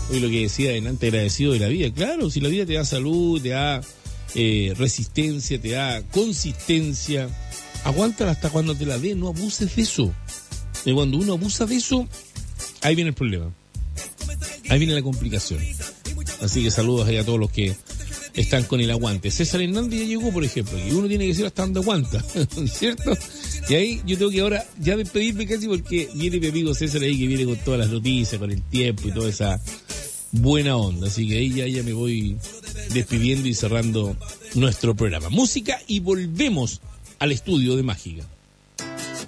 Hoy lo que decía adelante, agradecido de la vida. Claro, si la vida te da salud, te da resistencia, te da consistencia, aguántala hasta cuando te la dé, no abuses de eso. Y cuando uno abusa de eso, ahí viene el problema. Ahí viene la complicación. Así que saludos ahí a todos los que están con el aguante. César Hernández ya llegó, por ejemplo, y uno tiene que decir hasta donde aguanta, ¿cierto? Y ahí yo tengo que ahora ya despedirme casi porque viene mi amigo César ahí que viene con todas las noticias, con el tiempo y toda esa buena onda. Así que ahí ya me voy despidiendo y cerrando nuestro programa. Música y volvemos al estudio de Mágica.